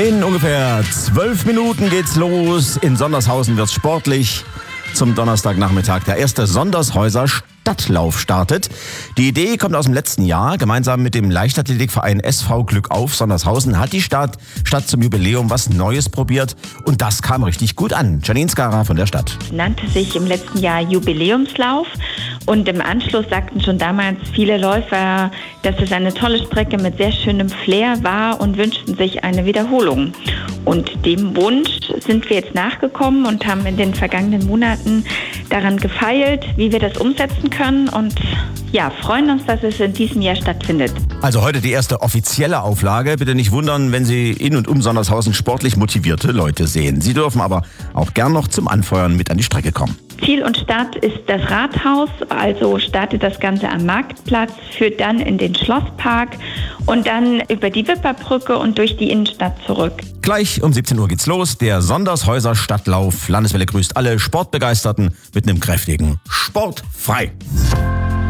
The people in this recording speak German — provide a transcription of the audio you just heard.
In ungefähr 12 Minuten geht's los. In Sondershausen wird's sportlich. Zum Donnerstagnachmittag der erste Sondershäuser Stadtlauf startet. Die Idee kommt aus dem letzten Jahr. Gemeinsam mit dem Leichtathletikverein SV Glückauf Sondershausen hat die Stadt zum Jubiläum was Neues probiert. Und das kam richtig gut an. Janine Skara von der Stadt. Es nannte sich im letzten Jahr Jubiläumslauf. Und im Anschluss sagten schon damals viele Läufer, dass es eine tolle Strecke mit sehr schönem Flair war und wünschten sich eine Wiederholung. Und dem Wunsch sind wir jetzt nachgekommen und haben in den vergangenen Monaten daran gefeilt, wie wir das umsetzen können und freuen uns, dass es in diesem Jahr stattfindet. Also heute die erste offizielle Auflage. Bitte nicht wundern, wenn Sie in und um Sondershausen sportlich motivierte Leute sehen. Sie dürfen aber auch gern noch zum Anfeuern mit an die Strecke kommen. Ziel und Start ist das Rathaus, also startet das Ganze am Marktplatz, führt dann in den Schlosspark und dann über die Wipperbrücke und durch die Innenstadt zurück. Gleich um 17 Uhr geht's los. Der Sondershäuser Stadtlauf. Landeswelle grüßt alle Sportbegeisterten mit einem kräftigen Sportfrei.